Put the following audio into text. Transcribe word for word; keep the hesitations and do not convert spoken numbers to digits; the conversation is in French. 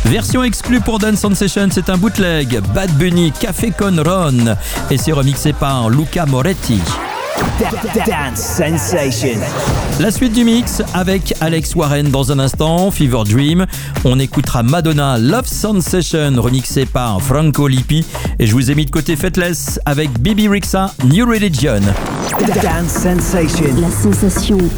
Version exclue pour Dance Sensation, c'est un bootleg Bad Bunny Café Con Ron et c'est remixé par Luca Moretti. Dance Sensation. La suite du mix avec Alex Warren dans un instant, Fever Dream. On écoutera Madonna Love Sensation remixé par Franco Lippi et je vous ai mis de côté Fêteless avec Bibi Rexha New Religion. Dance Sensation. La sensation